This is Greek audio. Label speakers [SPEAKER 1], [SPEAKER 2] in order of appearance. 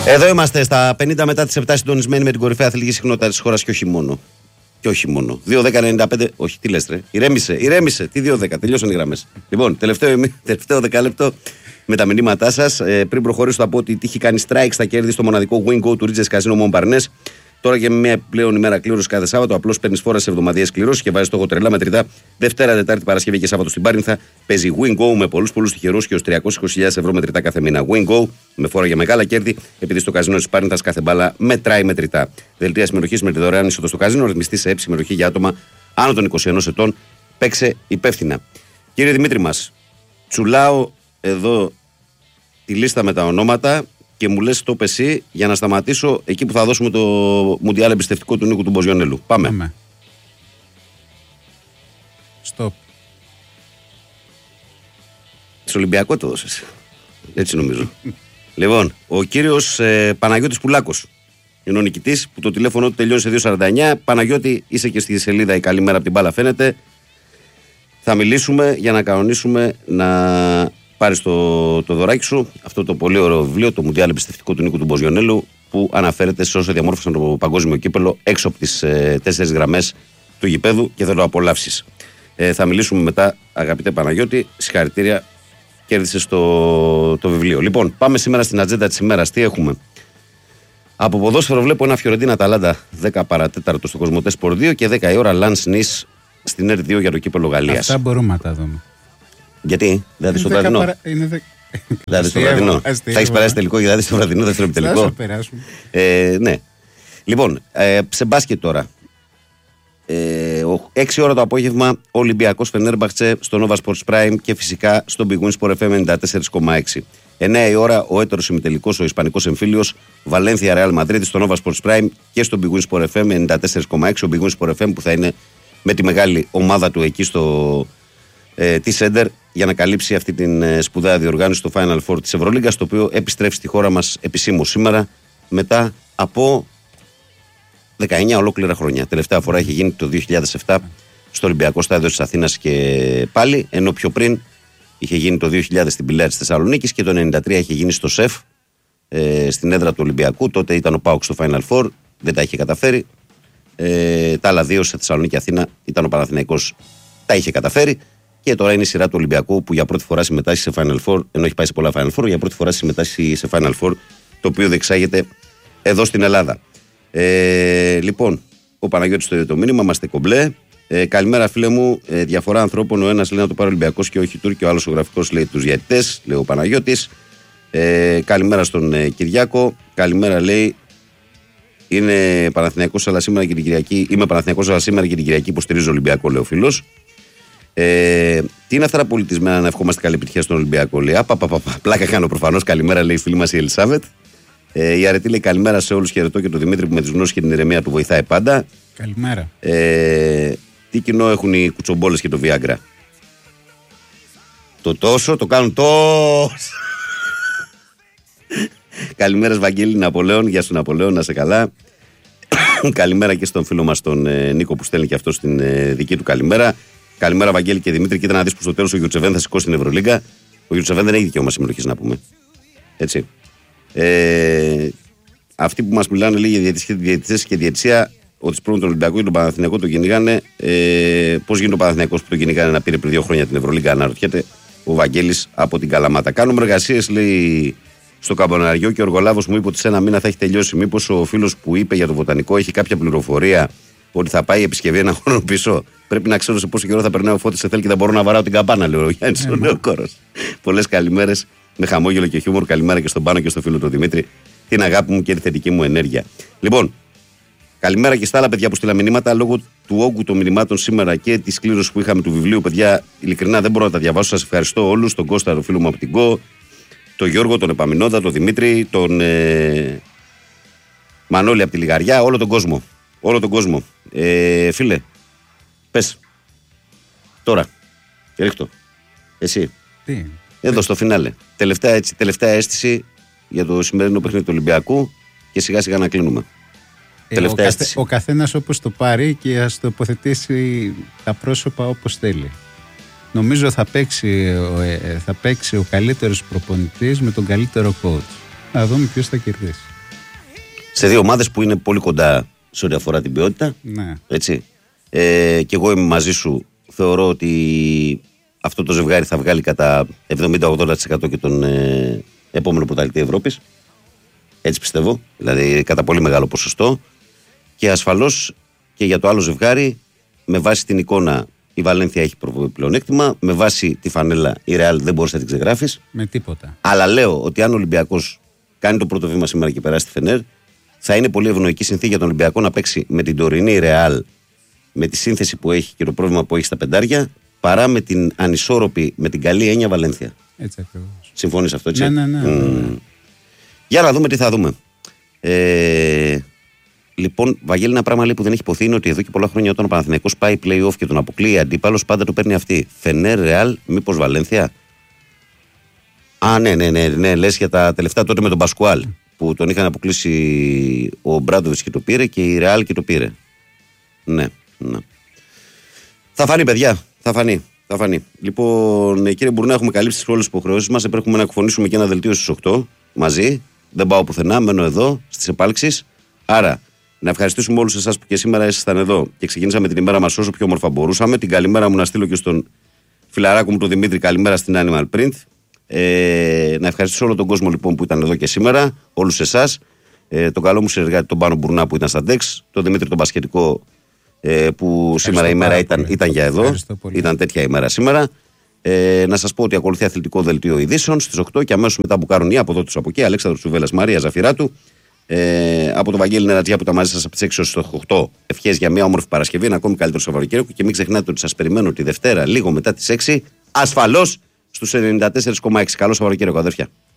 [SPEAKER 1] Εδώ είμαστε στα 50 μετά τις 7, συντονισμένοι με την κορυφαία αθλητική συχνότητα της χώρας και όχι μόνο. Και όχι μόνο. 2-10-95. Όχι, τι λες, ρε. Ηρέμησε. Τι 2-10, τελειώσαν οι γραμμές. Λοιπόν, τελευταίο δεκάλεπτο με τα μηνύματά σας. Πριν προχωρήσω, θα πω ότι η τύχη κάνει strike στα κέρδη στο μοναδικό Win Go του Ρίτζες Καζίνο Μομπαρνές. Τώρα και με μια πλέον ημέρα κλήρωση κάθε Σάββατο, απλώς παίρνεις φόρα σε εβδομαδιαίες κληρώσεις και βάζεις στόχο τρελά μετρητά. Δευτέρα, Τετάρτη, Παρασκευή και Σάββατο στην Πάρινθα. Παίζει Win Go με πολλούς τυχερούς και ως 320.000 ευρώ μετρητά κάθε μήνα. Win Go με φόρα για μεγάλα κέρδη, επειδή στο καζίνο της Πάρινθας κάθε μπάλα μετράει μετρητά. Δελτία συμμετοχής με τη δωρεάν είσοδο στο καζίνο, ρυθμιστή σε έψη συμμετοχή για άτομα άνω των 21 ετών. Παίξε υπεύθυνα. Κύριε Δημήτρη μας, τσουλάω εδώ τη λίστα με τα ονόματα. Και μου λες το εσύ για να σταματήσω εκεί που θα δώσουμε το Μουντιάλ εμπιστευτικό του Νίκου του Μποζιονέλου. Πάμε.
[SPEAKER 2] Στοπ.
[SPEAKER 1] Στο Ολυμπιακό το δώσες. Έτσι νομίζω. Λοιπόν, ο κύριος Παναγιώτης Πουλάκος είναι ο νικητής που το τηλέφωνο του τελειώνει σε 249. Παναγιώτη, είσαι και στη σελίδα η καλή μέρα από την μπάλα φαίνεται. Θα μιλήσουμε για να κανονίσουμε να πάρεις το δωράκι σου, αυτό το πολύ ωραίο βιβλίο, το Μουντιάλ εμπιστευτικό του Νίκου του Μποζιονέλου, που αναφέρεται σε όσα διαμόρφωσαν το παγκόσμιο κύπελο έξω από τις 4 γραμμές του γηπέδου και θα το απολαύσεις. Θα μιλήσουμε μετά, αγαπητέ Παναγιώτη. Συγχαρητήρια, κέρδισες το βιβλίο. Λοιπόν, πάμε σήμερα στην ατζέντα της ημέρας. Τι έχουμε? Από ποδόσφαιρο βλέπω ένα Φιωρεντίνα Αταλάντα 10 παρατέταρτο στο Κοσμοτέ Σπορ 2 και 10 η ώρα Λανς Νις στην R2 για το κύπελο Γαλλίας.
[SPEAKER 2] Αυτά μπορούμε να τα δούμε.
[SPEAKER 1] Γιατί, δεν θα δεις το βραδινό. Θα έχεις περάσει τελικό και θα δεις το βραδινό δεύτερο επιτελικό. Ναι. Λοιπόν, σε μπάσκετ τώρα. 6 ώρα το απόγευμα Ολυμπιακός Φενέρμπαχτσε στο Nova Sports Prime και φυσικά στο Big Win Sport FM 94,6. 9 η ώρα ο έτερος ημιτελικός, ο Ισπανικός εμφύλιος Βαλένθια Ρεάλ Μαδρίτη στο Nova Sports Prime και στο Big Win Sport FM 94,6. Ο Big Win Sport FM που θα είναι με τη μεγάλη ομάδα του εκεί στο τη Σέντερ για να καλύψει αυτή την σπουδαία διοργάνωση στο Final Four της Ευρωλίγκας, το οποίο επιστρέφει στη χώρα μας επισήμως σήμερα μετά από 19 ολόκληρα χρόνια. Τελευταία φορά είχε γίνει το 2007 στο Ολυμπιακό Στάδιο της Αθήνας και πάλι, ενώ πιο πριν είχε γίνει το 2000 στην Πηλαία της Θεσσαλονίκης και το 1993 είχε γίνει στο ΣΕΦ στην έδρα του Ολυμπιακού. Τότε ήταν ο ΠΑΟΚ στο Final Four, δεν τα είχε καταφέρει. Τα άλλα δύο σε Θεσσαλονίκη και Αθήνα ήταν ο Παναθηναϊκός, τα είχε καταφέρει. Και τώρα είναι η σειρά του Ολυμπιακού που για πρώτη φορά συμμετάσχει σε Final Four, ενώ έχει πάει σε πολλά Final Four, για πρώτη φορά συμμετάσχει σε Final Four, το οποίο διεξάγεται εδώ στην Ελλάδα. Λοιπόν, ο Παναγιώτης στο ίδιο το μήνυμα, είμαστε κομπλέ. Καλημέρα, φίλε μου. Διαφορά ανθρώπων, ο ένας λέει να το πάρει ο Ολυμπιακός και όχι οι Τούρκοι, ο άλλος ο γραφικός λέει τους διαιτητές, λέει ο Παναγιώτης. Καλημέρα στον Κυριάκο. Καλημέρα, λέει. Είναι Παναθηναϊκός, αλλά σήμερα και την Κυριακή. Είμαι Παναθηναϊκός, αλλά σήμερα και την Κυριακή υποστηρίζω Ολυμπιακό, λέει ο φίλος. Τι είναι αυτά τα πολιτισμένα να ευχόμαστε καλή επιτυχία στον Ολυμπιακό, λέει. Πλάκα κάνω προφανώς. Καλημέρα, λέει η φίλη μας η Ελισάβετ. Η Αρετή λέει καλημέρα σε όλους. Χαιρετώ και τον Δημήτρη που με τις γνώσεις και την ηρεμία του βοηθάει πάντα.
[SPEAKER 2] Καλημέρα.
[SPEAKER 1] Τι κοινό έχουν οι κουτσομπόλες και το Viagra? Το τόσο, το κάνουν τόσο. Καλημέρα, Βαγγέλη Ναπολέων. Γεια σου, Ναπολέων, να σε καλά. Καλημέρα και στον φίλο μας τον Νίκο που στέλνει και αυτό στην δική του καλημέρα. Καλημέρα, Βαγγέλη και Δημήτρη. Κοίτα να δεις που στο τέλος ο Γιουρτσεβέν θα σηκώσει την Ευρωλίγκα. Ο Γιουρτσεβέν δεν έχει δικαίωμα συμμετοχής, να πούμε. Έτσι. Αυτοί που μας μιλάνε λίγοι για διαιτητές και διαιτησία, ότι σπρώχνουν τον Ολυμπιακό και τον Παναθηναϊκό τον κυνηγάνε. Πώς γίνεται ο Παναθηναϊκός που τον κυνηγάνε να πήρε πριν 2 χρόνια την Ευρωλίγκα, αναρωτιέται ο Βαγγέλης από την Καλαμάτα. Κάνουμε εργασίες, λέει, στο Καμποναριό και ο Οργολάβος μου είπε ότι σε 1 μήνα θα έχει τελειώσει. Μήπως ο φίλος που είπε για το βοτανικό έχει κάποια πληροφορία ότι θα πάει επισκευή 1 χρόνο πίσω? Πρέπει να ξέρω σε πόσο καιρό θα περνάει ο Φώτης σε θέλει και θα μπορώ να βαράω την καμπάνα, λέει ο Γιάννης ο Νεοκόρος. Πολλές καλημέρες με χαμόγελο και χιούμορ. Καλημέρα και στον Πάνο και στο φίλο του Δημήτρη. Την αγάπη μου και τη θετική μου ενέργεια. Λοιπόν, καλημέρα και στα άλλα παιδιά που στείλα μηνύματα. Λόγω του όγκου των μηνυμάτων σήμερα και τη κλήρωση που είχαμε του βιβλίου, παιδιά, ειλικρινά δεν μπορώ να τα διαβάσω. Σας ευχαριστώ όλους. Τον Κώστα, τον φίλο μου από την ΚΟ, τον Γιώργο, τον Επαμινόντα, τον Δημήτρη, τον Μανώλη από τη Λιγαριά, όλο τον κόσμο. Όλο τον κόσμο. Φίλε, πες. Τώρα. Ρίχτω. Εσύ.
[SPEAKER 2] Τι.
[SPEAKER 1] Εδώ στο φινάλε. Τελευταία αίσθηση για το σημερινό παιχνίδι του Ολυμπιακού και σιγά σιγά να κλείνουμε.
[SPEAKER 2] Ο καθένας όπως το πάρει και ας τοποθετήσει τα πρόσωπα όπως θέλει. Νομίζω θα παίξει ο καλύτερος προπονητής με τον καλύτερο coach. Να δούμε ποιος θα κερδίσει.
[SPEAKER 1] Σε δύο ομάδες που είναι πολύ κοντά σε ό,τι αφορά την ποιότητα.
[SPEAKER 2] Ναι.
[SPEAKER 1] Έτσι. Και εγώ είμαι μαζί σου. Θεωρώ ότι αυτό το ζευγάρι θα βγάλει κατά 70-80% και τον επόμενο πρωταθλητή Ευρώπης. Έτσι πιστεύω. Δηλαδή κατά πολύ μεγάλο ποσοστό. Και ασφαλώς και για το άλλο ζευγάρι, με βάση την εικόνα, η Βαλένθια έχει πλεονέκτημα. Με βάση τη φανέλα, η Ρεάλ δεν μπορείς να την ξεγράφεις.
[SPEAKER 2] Με τίποτα.
[SPEAKER 1] Αλλά λέω ότι αν ο Ολυμπιακός κάνει το πρώτο βήμα σήμερα και περάσει τη Φενέρ, θα είναι πολύ ευνοϊκή συνθήκη για τον Ολυμπιακό να παίξει με την τωρινή Ρεάλ, με τη σύνθεση που έχει και το πρόβλημα που έχει στα πεντάρια, παρά με την ανισόρροπη, με την καλή έννοια Βαλένθια.
[SPEAKER 2] Έτσι ακριβώς.
[SPEAKER 1] Συμφωνείς αυτό, έτσι?
[SPEAKER 2] Ναι.
[SPEAKER 1] Για να δούμε τι θα δούμε. Λοιπόν, Βαγγέλη, ένα πράγμα λέει που δεν έχει υποθεί είναι ότι εδώ και πολλά χρόνια όταν ο Παναθηναϊκός πάει play-off και τον αποκλείει αντίπαλος, πάντα το παίρνει αυτή. Φενέρ, Ρεάλ, μήπως Βαλένθια. Α, ναι, λες για τα τελευταία τότε με τον Πασκουάλ, που τον είχαν αποκλείσει ο Μπράντοβιτς και το πήρε και η Ρεάλ και το πήρε. Ναι. Θα φανεί, παιδιά, θα φανεί. Λοιπόν, κύριε Μπουρνά, έχουμε καλύψει όλες τις υποχρεώσεις μας. Πρέπει να εκφωνήσουμε και ένα δελτίο στις 8 μαζί. Δεν πάω πουθενά, μένω εδώ στις επάλξεις. Άρα, να ευχαριστήσουμε όλους εσάς που και σήμερα ήσασταν εδώ και ξεκινήσαμε την ημέρα μας όσο πιο όμορφα μπορούσαμε. Την καλημέρα μου να στείλω και στον φιλαράκο μου τον Δημήτρη, καλημέρα στην Animal Print. Να ευχαριστήσω όλο τον κόσμο λοιπόν που ήταν εδώ και σήμερα, όλους εσάς. Τον καλό μου συνεργάτη τον Πάνο Μπουρνά που ήταν στα DEX, τον Δημήτρη τον Πασχετικό που σήμερα η ημέρα ήταν για εδώ. Ήταν τέτοια ημέρα σήμερα. Να σας πω ότι ακολουθεί αθλητικό δελτίο ειδήσεων στις 8 και αμέσως μετά που κάνουν οι από εδώ τους από εκεί. Αλέξανδρος Τσουβέλλας, Μαρία Ζαφυράτου. Από τον Βαγγέλη Νερατζιά που ήταν μαζί σας από τις 6 ως το 8. Ευχές για μια όμορφη Παρασκευή, ένα ακόμη καλύτερο Σαββατοκύριακο και μην ξεχνάτε ότι σας περιμένω τη Δευτέρα λίγο μετά τις 6 ασφαλώς στους 94,6. Καλό Σαββατοκύριακο, αδέρφια.